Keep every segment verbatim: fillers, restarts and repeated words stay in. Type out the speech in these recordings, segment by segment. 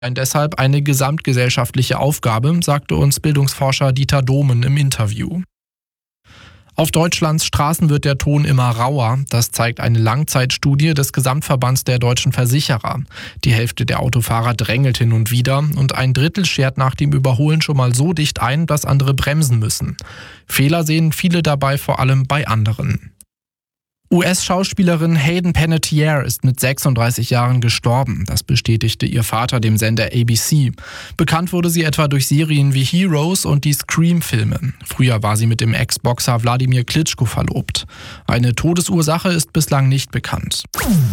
Deshalb eine gesamtgesellschaftliche Aufgabe, sagte uns Bildungsforscher Dieter Domen im Interview. Auf Deutschlands Straßen wird der Ton immer rauer. Das zeigt eine Langzeitstudie des Gesamtverbands der deutschen Versicherer. Die Hälfte der Autofahrer drängelt hin und wieder und ein Drittel schert nach dem Überholen schon mal so dicht ein, dass andere bremsen müssen. Fehler sehen viele dabei vor allem bei anderen. U S-Schauspielerin Hayden Panettiere ist mit sechsunddreißig Jahren gestorben. Das bestätigte ihr Vater dem Sender A B C. Bekannt wurde sie etwa durch Serien wie Heroes und die Scream-Filme. Früher war sie mit dem Ex-Boxer Wladimir Klitschko verlobt. Eine Todesursache ist bislang nicht bekannt.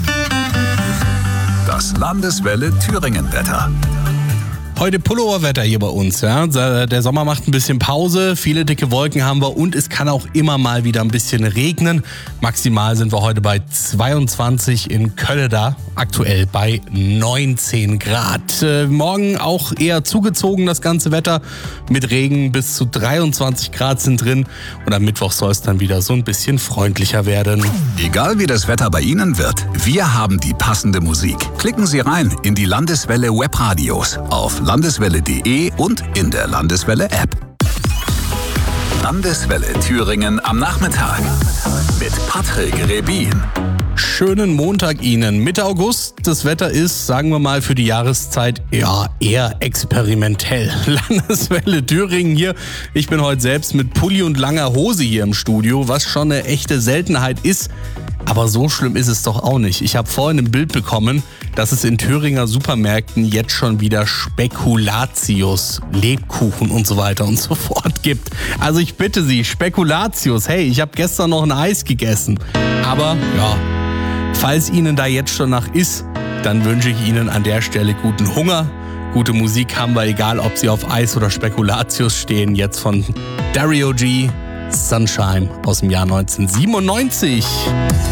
Das Landeswelle Thüringen-Wetter. Heute Pulloverwetter hier bei uns. Ja. Der Sommer macht ein bisschen Pause, viele dicke Wolken haben wir und es kann auch immer mal wieder ein bisschen regnen. Maximal sind wir heute bei zweiundzwanzig in Kölleda, aktuell bei neunzehn Grad. Äh, morgen auch eher zugezogen das ganze Wetter, mit Regen bis zu dreiundzwanzig Grad sind drin und am Mittwoch soll es dann wieder so ein bisschen freundlicher werden. Egal wie das Wetter bei Ihnen wird, wir haben die passende Musik. Klicken Sie rein in die Landeswelle Webradios auf landeswelle punkt de und in der Landeswelle-App. Landeswelle Thüringen am Nachmittag mit Patrick Rebin. Schönen Montag Ihnen. Mitte August. Das Wetter ist, sagen wir mal, für die Jahreszeit ja eher experimentell. Landeswelle Thüringen hier. Ich bin heute selbst mit Pulli und langer Hose hier im Studio, was schon eine echte Seltenheit ist. Aber so schlimm ist es doch auch nicht. Ich habe vorhin ein Bild bekommen, dass es in Thüringer Supermärkten jetzt schon wieder Spekulatius, Lebkuchen und so weiter und so fort gibt. Also ich bitte Sie, Spekulatius, hey, ich habe gestern noch ein Eis gegessen. Aber ja, falls Ihnen da jetzt schon nach ist, dann wünsche ich Ihnen an der Stelle guten Hunger. Gute Musik haben wir, egal ob Sie auf Eis oder Spekulatius stehen. Jetzt von Dario G. Sunshine aus dem Jahr neunzehnhundertsiebenundneunzig.